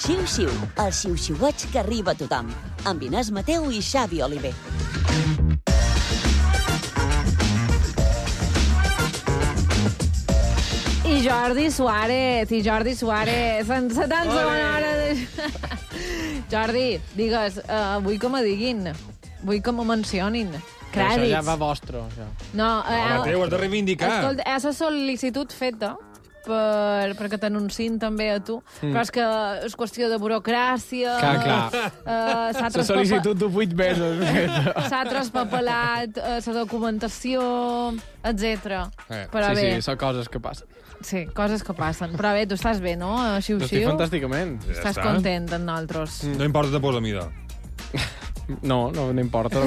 Xiu-xiu, el xiu-xiueig que arriba a tothom, amb Inés Mateu i Xavi Oliver. I Jordi Suárez, en 70 segona hora de... Jordi, digues, vull que me diguin, vull que me mencionin. Crèdits. Això ja va vostre, això. No, Mateu, has de reivindicar. Escolta, és la sol·licitud feta perquè t'anunciïn també a tu, però és que és qüestió de burocràcia... Clar. La sol·licitud de 8 mesos. S'ha traspapelat la documentació, etc. Però bé, Sí, són coses que passen. sí, coses que passen. Però bé, tu estàs bé, no? Xiu-xiu. Estic fantàsticament. Estàs content amb nosaltres. No importa te posa mida. No importa.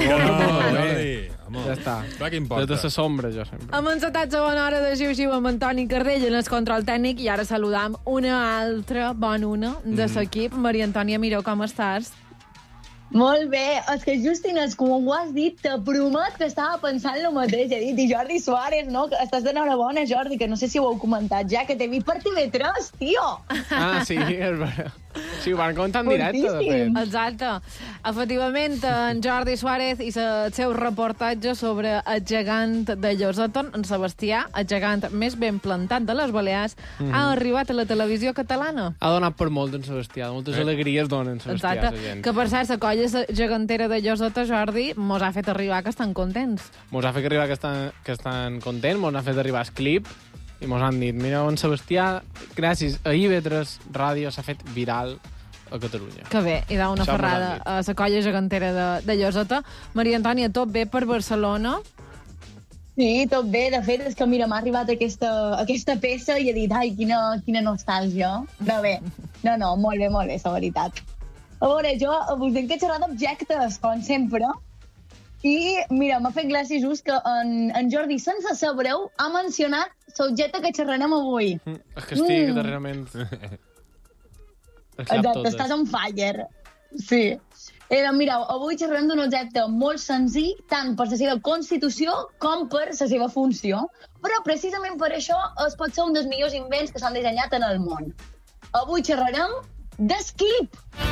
Ja està. Clar que importa. Des de la sombra, jo sempre. Hem encetat segona hora de Xiu-xiu amb Antoni Carrell en el control tècnic i ara saludam una altra bona de l'equip. Maria Antònia Miró, com estàs? Molt bé, és que just, Inés, com ho has dit, te promet que estava pensant el mateix. He dit, i Jordi Suárez, no? Que estàs d'enhorabona, Jordi, que no sé si ho heu comentat ja, que t'he vist per TV3, tio! Ah, sí, és veritat. Sí, ho van comentar en directe, de fet. Exacte. Efectivament, en Jordi Suárez i el seu reportatge sobre el gegant de Lloseta, en Sebastià, el gegant més ben plantat de les Balears, ha arribat a la televisió catalana. Ha donat per molt en Sebastià, moltes alegries donen Sebastià a la gent. Que per cert, la colla gegantera de Lloseta, Jordi, mos ha fet arribar que estan contents. Mos ha fet arribar que estan contents, mos ha fet arribar el clip i mos han dit, mira, en Sebastià, gràcies a IB3 Ràdio, s'ha fet viral a Catalunya. Que bé, i dà una Això ferrada a la colla gegantera de Lloseta. Maria Antònia, tot bé per Barcelona? Sí, tot bé. De fet, és que, mira, m'ha arribat aquesta peça i he dit, ai, quina nostàlgia. Però bé, no, molt bé, la veritat. A veure, jo us dic que he xerrat d'objectes, com sempre, i, mira, m'ha fet gràcia just que en Jordi, sense saber-ho, ha mencionat l'objecte que xerrarem avui. És que estic darrerament... Exacte, estàs on fire. Sí. Mira, avui xerrarem d'un objecte molt senzill, tant per la seva constitució com per la seva funció, però precisament per això es pot ser un dels millors invents que s'han dissenyat en el món. Avui xerrarem d'esquip.